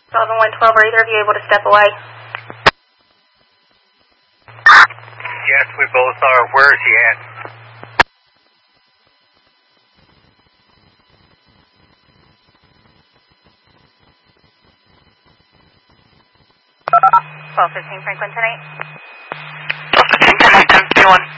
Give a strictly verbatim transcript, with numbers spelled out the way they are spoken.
twelve and one twelve, are either of you able to step away? Yes, we both are. Where is he at? twelve fifteen Franklin ten eight. twelve fifteen, ten eight, ten fifty-one.